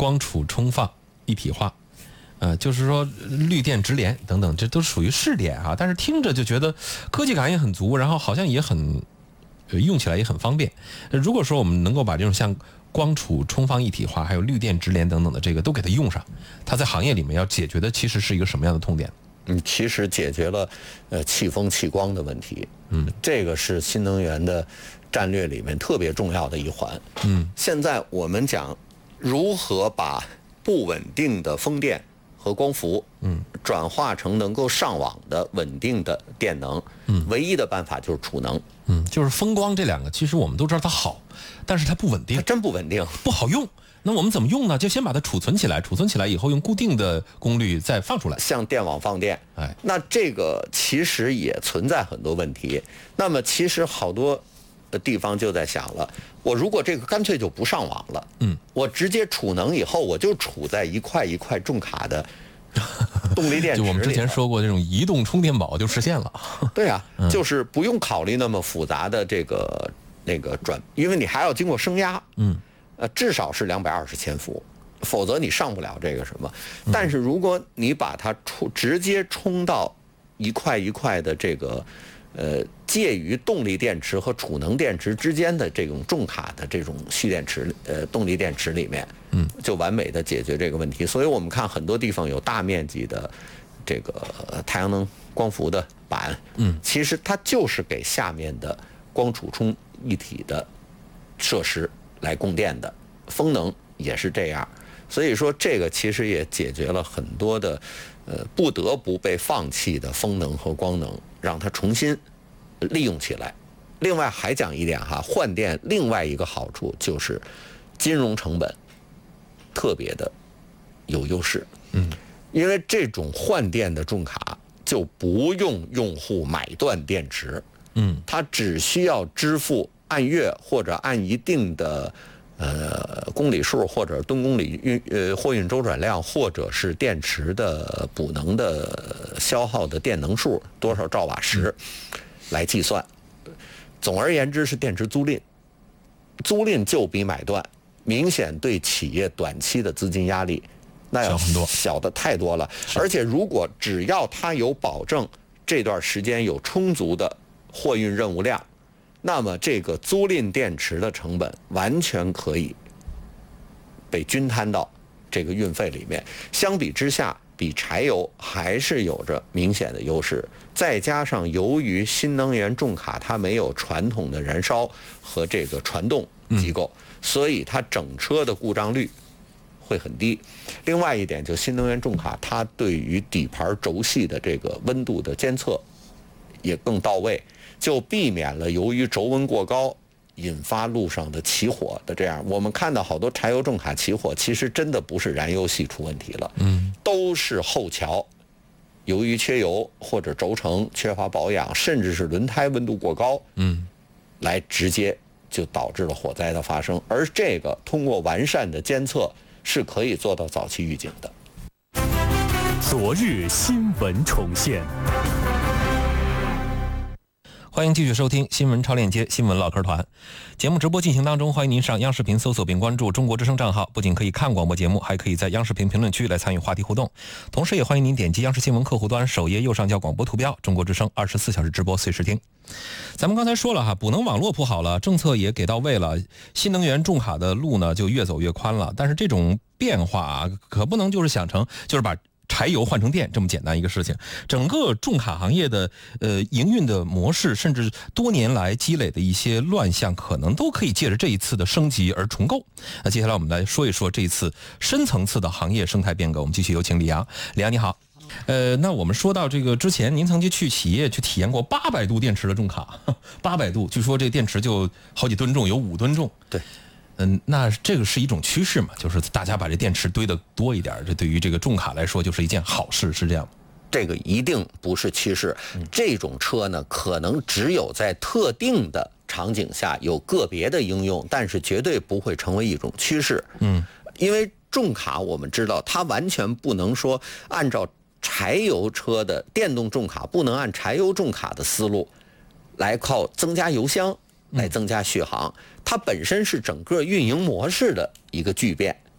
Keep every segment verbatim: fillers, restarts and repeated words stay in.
光储充放一体化，呃，就是说绿电直联等等，这都属于试点啊。但是听着就觉得科技感也很足，然后好像也很、呃、用起来也很方便。如果说我们能够把这种像光储充放一体化，还有绿电直联等等的这个都给它用上，它在行业里面要解决的其实是一个什么样的痛点？ 嗯，其实解决了呃气风气光的问题。嗯，这个是新能源的战略里面特别重要的一环。嗯，现在我们讲如何把不稳定的风电和光伏，嗯，转化成能够上网的稳定的电能。嗯，唯一的办法就是储能。 嗯，就是风光这两个，其实我们都知道它好，但是它不稳定， 它真不稳定， 不好用。那我们怎么用呢？就先把它储存起来，储存起来以后用固定的功率再放出来， 像电网放电。 哎， 那这个其实也存在很多问题。那么其实好多地方就在想了，我如果这个干脆就不上网了，嗯，我直接储能以后，我就储在一块一块重卡的动力电池里。 就我们之前说过，这种移动充电宝就实现了。 对啊，嗯、就是不用考虑那么复杂的这个那个转，因为你还要经过升压。嗯。呃，至少是两百二十千伏，否则你上不了这个什么。但是如果你把它充直接充到一块一块的这个，呃，介于动力电池和储能电池之间的这种重卡的这种蓄电池，呃，动力电池里面，嗯，就完美的解决这个问题。所以我们看很多地方有大面积的这个太阳能光伏的板，嗯，其实它就是给下面的光储充一体的设施来供电的。风能也是这样，所以说这个其实也解决了很多的呃不得不被放弃的风能和光能，让它重新利用起来。另外还讲一点哈，换电另外一个好处就是金融成本特别的有优势。嗯，因为这种换电的重卡就不用用户买断电池，嗯，它只需要支付按月或者按一定的呃公里数或者吨公里运呃货运周转量，或者是电池的补能的消耗的电能数多少兆瓦时来计算。总而言之是电池租赁，租赁就比买断明显对企业短期的资金压力那要小的太多了。而且如果只要它有保证这段时间有充足的货运任务量，那么这个租赁电池的成本完全可以被均摊到这个运费里面。相比之下，比柴油还是有着明显的优势。再加上由于新能源重卡它没有传统的燃烧和这个传动机构，所以它整车的故障率会很低。另外一点，就新能源重卡它对于底盘轴系的这个温度的监测也更到位，就避免了由于轴温过高引发路上的起火的这样。我们看到好多柴油重卡起火，其实真的不是燃油系出问题了，嗯，都是后桥由于缺油或者轴承缺乏保养，甚至是轮胎温度过高，嗯，来直接就导致了火灾的发生。而这个通过完善的监测是可以做到早期预警的。 昨日新闻重现。 欢迎继续收听新闻超链接新闻唠嗑团节目直播进行当中，欢迎您上央视频搜索并关注中国之声账号，不仅可以看广播节目，还可以在央视频评论区来参与话题互动。同时也欢迎您点击央视新闻客户端首页右上角广播图标，中国之声二十四小时直播随时听。咱们刚才说了哈，补能网络铺好了，政策也给到位了，新能源重卡的路呢就越走越宽了。但是这种变化啊，可不能就是想成就是把柴油换成电这么简单一个事情。整个重卡行业的呃营运的模式，甚至多年来积累的一些乱象，可能都可以借着这一次的升级而重构。那接下来我们来说一说这一次深层次的行业生态变革。我们继续有请李阳。李阳你好。呃，那我们说到这个之前，您曾经去企业去体验过八百度电池的重卡，八百度，据说这电池就好几吨重，有五吨重。 对。 嗯，那这个是一种趋势嘛，就是大家把这电池堆得多一点，这对于这个重卡来说就是一件好事，是这样吗？ 这个一定不是趋势，这种车呢，可能只有在特定的场景下有个别的应用，但是绝对不会成为一种趋势。嗯，因为重卡我们知道，它完全不能说按照柴油车的电动重卡，不能按柴油重卡的思路来靠增加油箱来增加续航。它本身是整个运营模式的一个巨变，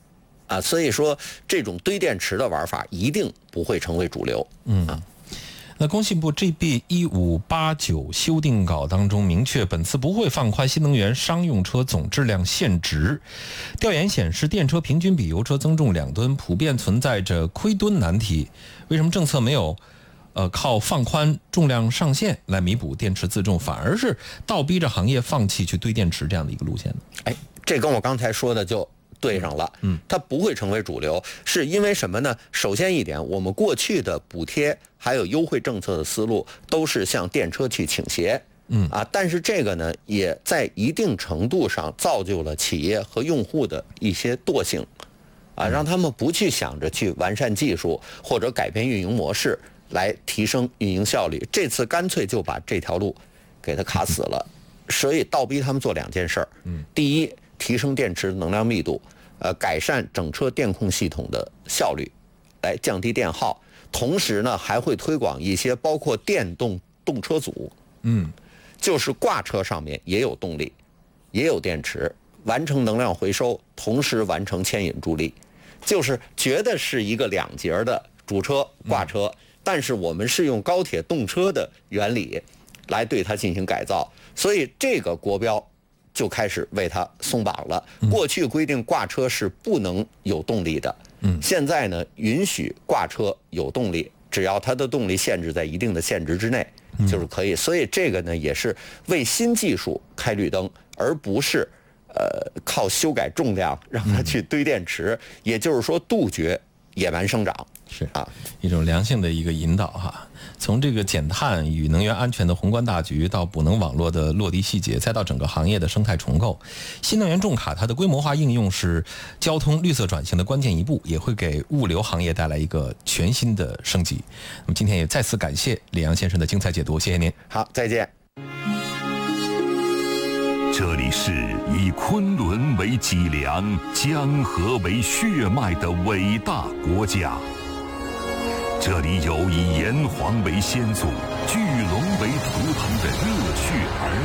啊，所以说这种堆电池的玩法一定不会成为主流。 嗯啊。 那工信部 G B 一五八九修订稿当中明确，本次不会放宽新能源商用车总质量限值。调研显示，电车平均比油车增重两吨，普遍存在着亏吨难题。为什么政策没有呃靠放宽重量上限来弥补电池自重，反而是倒逼着行业放弃去堆电池这样的一个路线呢？ 哎，这跟我刚才说的就对上了。嗯，它不会成为主流，是因为什么呢？首先一点，我们过去的补贴还有优惠政策的思路都是向电车去倾斜。嗯啊，但是这个呢，也在一定程度上造就了企业和用户的一些惰性，啊，让他们不去想着去完善技术或者改变运营模式来提升运营效率。这次干脆就把这条路给它卡死了，所以倒逼他们做两件事儿。嗯，第一，提升电池能量密度，呃，改善整车电控系统的效率，来降低电耗。同时呢，还会推广一些包括电动动车组，嗯，就是挂车上面也有动力，也有电池，完成能量回收，同时完成牵引助力，就是觉得是一个两节的主车挂车，嗯，但是我们是用高铁动车的原理来对它进行改造，所以这个国标就开始为它松绑了。过去规定挂车是不能有动力的，嗯，现在呢允许挂车有动力，只要它的动力限制在一定的限值之内，就是可以。所以这个呢也是为新技术开绿灯，而不是呃靠修改重量让它去堆电池，也就是说杜绝野蛮生长。 是啊，一种良性的一个引导哈。从这个减碳与能源安全的宏观大局，到补能网络的落地细节，再到整个行业的生态重构，新能源重卡它的规模化应用是交通绿色转型的关键一步，也会给物流行业带来一个全新的升级。那么今天也再次感谢李阳先生的精彩解读，谢谢您。 好，再见。 这里是以昆仑为脊梁、江河为血脉的伟大国家。这里有以炎黄为先祖、巨龙为图腾的热血儿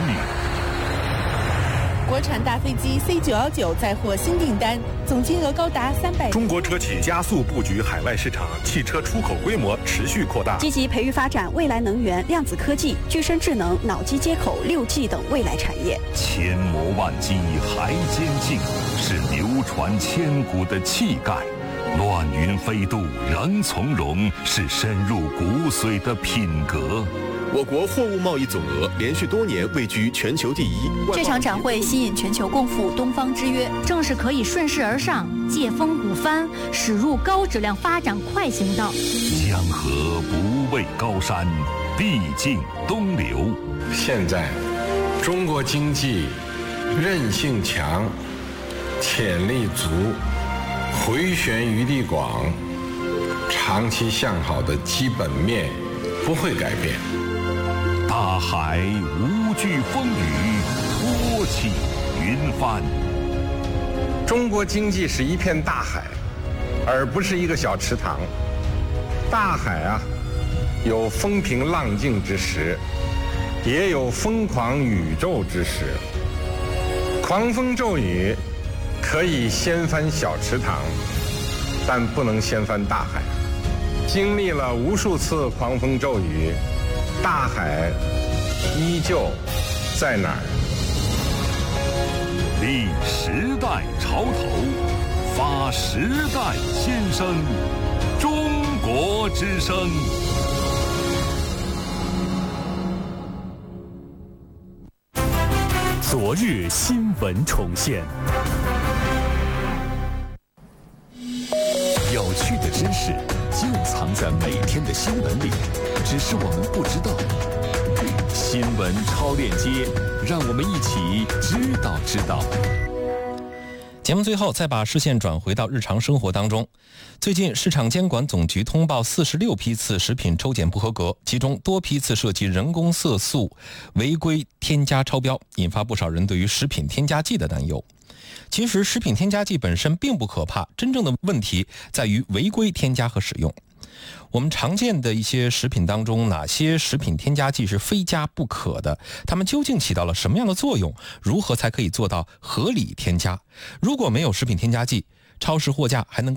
女。国产大飞机 C 九一九再获新订单，总金额高达三百。 中国车企加速布局海外市场，汽车出口规模持续扩大， 积极培育发展未来能源、量子科技、具身智能、脑机接口、六 G 等未来产业。 千磨万击还坚劲，是流传千古的气概。乱云飞渡仍从容，是深入骨髓的品格。 我国货物贸易总额连续多年位居全球第一。 这场展会吸引全球共赴东方之约，正是可以顺势而上，借风鼓帆，驶入高质量发展快行道。 江河不畏高山，地尽东流。 现在，中国经济韧性强，潜力足，回旋余地广，长期向好的基本面不会改变。 大海无惧风雨，托起云帆。 中国经济是一片大海，而不是一个小池塘。大海啊，有风平浪静之时，也有疯狂宇宙之时。狂风骤雨可以掀翻小池塘，但不能掀翻大海。经历了无数次狂风骤雨，大海依旧在哪儿？ 立时代潮头，发时代先声，中国之声。 昨日新闻重现， 有趣的知识就藏在每天的新闻里，只是我们不知道。新闻超链接，让我们一起知道知道。 节目最后再把视线转回到日常生活当中。最近市场监管总局通报四十六批次食品抽检不合格，其中多批次涉及人工色素违规添加超标，引发不少人对于食品添加剂的担忧。其实食品添加剂本身并不可怕，真正的问题在于违规添加和使用。我们常见的一些食品当中，哪些食品添加剂是非加不可的？它们究竟起到了什么样的作用？如何才可以做到合理添加？如果没有食品添加剂， 超市货架还能够